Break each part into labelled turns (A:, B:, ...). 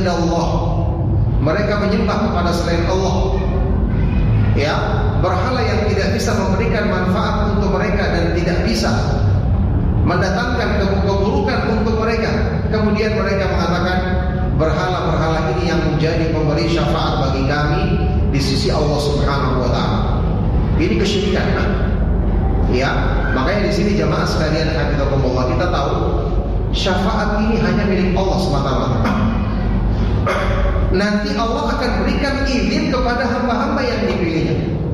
A: indallah. Mereka menyembah kepada selain Allah, ya, berhala yang tidak bisa memberikan manfaat untuk mereka dan tidak bisa mendatangkan keburukan untuk mereka. Kemudian mereka mengatakan, berhala-berhala ini yang menjadi pemberi syafaat bagi kami di sisi Allah Subhanahu wa taala. Ini kesyirikan. Ya, makanya di sini jamaah sekalian hafizakumullah, kita tahu syafaat ini hanya milik Allah semata-mata. Nanti Allah akan berikan izin kepada hamba-hamba yang dipilihnya.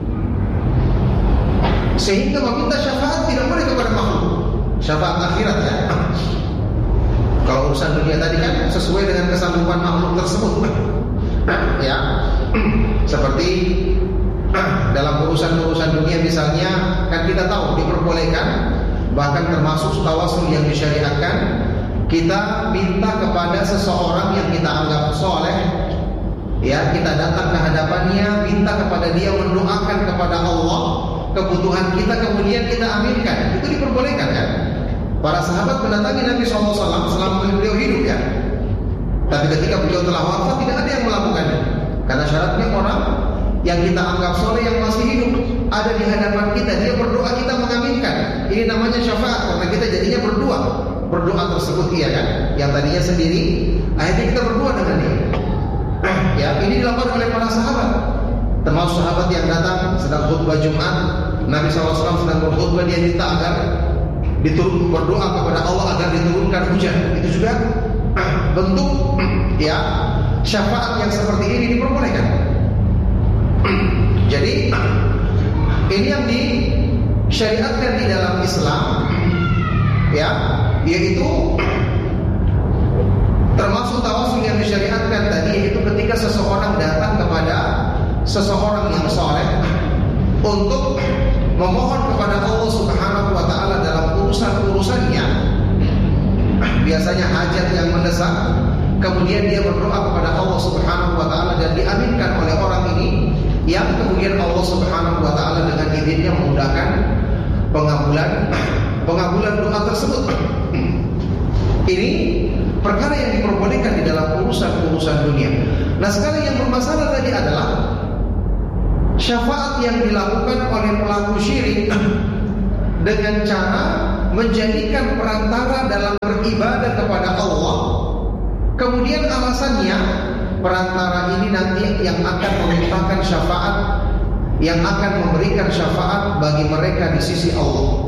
A: Sehingga meminta syafaat tidak boleh kepada makhluk. Syafaat akhirat, ya. Kalau urusan dunia tadi kan sesuai dengan kesanggupan makhluk tersebut, ya. Seperti dalam urusan-urusan dunia misalnya, kan kita tahu diperbolehkan, bahkan termasuk tawasul yang disyariatkan, kita minta kepada seseorang yang kita anggap soleh, ya, kita datang ke hadapannya, minta kepada dia mendoakan kepada Allah kebutuhan kita, kemudian kita aminkan. Itu diperbolehkan, kan? Para sahabat mendatangi Nabi SAW selama beliau hidup, ya. Tapi ketika beliau telah wafat, tidak ada yang melakukannya. Karena syaratnya orang yang kita anggap soleh yang masih hidup ada di hadapan kita, dia berdoa, kita mengaminkan. Ini namanya syafaat, karena kita jadinya berdoa tersebut, iya kan? Yang tadinya sendiri, akhirnya kita berdoa dengan dia. Ya, ini dilakukan oleh para sahabat. Termasuk sahabat yang datang sedang khutbah Jumat, Nabi SAW sedang berkhutbah, dia minta agar berdoa kepada Allah agar diturunkan hujan. Itu juga bentuk, ya, syafaat yang seperti ini diperbolehkan. Jadi ini yang disyariatkan di dalam Islam, ya, yaitu termasuk tawasul yang disyariatkan tadi, yaitu ketika seseorang datang kepada seseorang yang soleh untuk memohon kepada Allah Subhanahu wa taala dalam urusan-urusannya, biasanya hajat yang mendesak, kemudian dia berdoa kepada Allah Subhanahu wa taala dan diaminkan oleh orang ini, yang kemudian Allah Subhanahu wa taala dengan izinnya memudahkan pengabulan doa tersebut. Ini perkara yang diperbolehkan di dalam urusan-urusan dunia. Nah, sekarang yang bermasalah tadi adalah syafaat yang dilakukan oleh pelaku syirik dengan cara menjadikan perantara dalam beribadah kepada Allah. Kemudian alasannya, perantara ini nanti yang akan memintakan syafaat, yang akan memberikan syafaat bagi mereka di sisi Allah.